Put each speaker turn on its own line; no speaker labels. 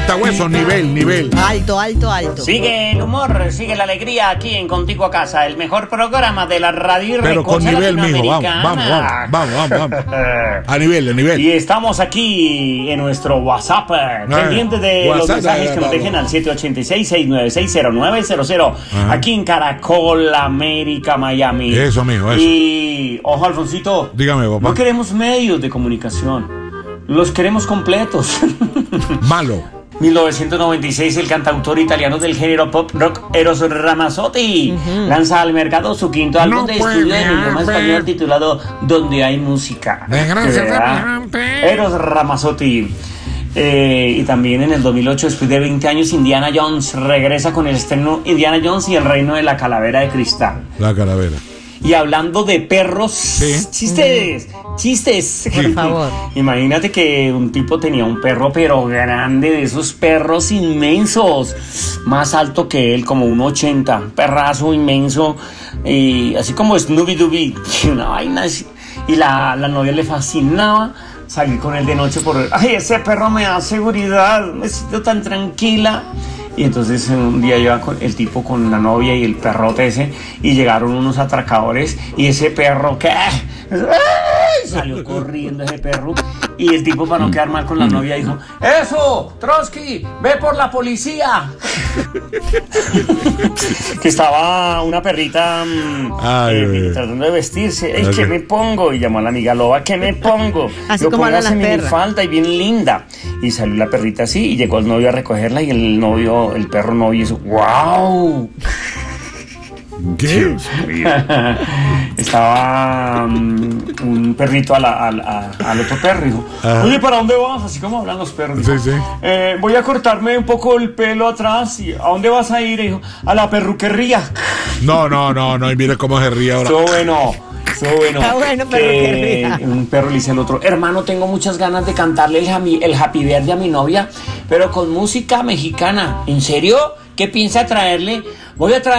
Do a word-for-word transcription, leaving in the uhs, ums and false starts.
hueso, nivel, nivel.
Alto, alto, alto.
Sigue el humor, sigue la alegría aquí en Contigo a Casa, el mejor programa de la radio y
Pero con
recocha
nivel, mijo, vamos,
latinoamericana.
vamos, vamos, vamos, vamos, vamos. A nivel, a nivel.
Y estamos aquí en nuestro WhatsApp, eh,
Ah,
pendiente de
WhatsApp,
los mensajes
eh,
que nos
vamos.
dejen al siete ocho seis, seis nueve seis, cero nueve cero cero,
Ajá.
aquí en Caracol, América, Miami.
Eso, mijo, eso.
Y, ojo, Alfonsito,
Dígame, papá.
no queremos medios de comunicación, los queremos completos.
Malo.
mil novecientos noventa y seis, el cantautor italiano del género pop rock Eros Ramazzotti lanza al mercado su quinto álbum
No
de
puede
estudio en idioma
haber.
español titulado Donde hay música.
Desgracia
¿Verdad?
semejante.
Eros Ramazzotti. Eh, y también en el dos mil ocho, después de veinte años, Indiana Jones regresa con el estreno Indiana Jones y el reino de la calavera de cristal.
La calavera.
Y hablando de perros,
Sí.
chistes, chistes.
Por favor.
Imagínate que un tipo tenía un perro, pero grande, de esos perros inmensos, más alto que él, como un ochenta, perrazo inmenso, y así como Snoopy Dooby, una vaina así. Y la, la novia le fascinaba salir con él de noche por... Ay, ese perro me da seguridad, me siento tan tranquila. Y entonces un día iba con el tipo con la novia y el perrote ese, y llegaron unos atracadores, y ese perro que salió corriendo ese perro, y el tipo, para no quedar mal con la novia, dijo: ¡Eso, Trotsky, ve por la policía! Que estaba una perrita mm,
Ay,
eh,
güey.
tratando de vestirse. ¡Ey,
Ok.
qué me pongo! Y llamó a la amiga loba: ¿qué me pongo?
Así
Yo,
como hablan
póngase
las perras.
minifalda y bien linda. Y salió la perrita así, y llegó el novio a recogerla, y el novio, el perro novio hizo: ¡Wow!
¿Qué?
Estaba um, un perrito a la- al- a- al otro perro, dijo:
Ajá.
oye, ¿para dónde vas? Así como hablan los perros.
Sí,
Dijo,
sí.
"Eh, voy a cortarme un poco el pelo atrás. ¿Y a dónde vas a ir? Dijo: a la perruquería.
No, no, no, no. Y mire cómo se ríe ahora.
Estuvo bueno. Estuvo bueno.
Está bueno,
Que
perruquería.
un perro le dice al otro: hermano, tengo muchas ganas de cantarle el, jami- el Happy Birthday a mi novia, pero con música mexicana. ¿En serio? ¿Qué piensa traerle? Voy a traer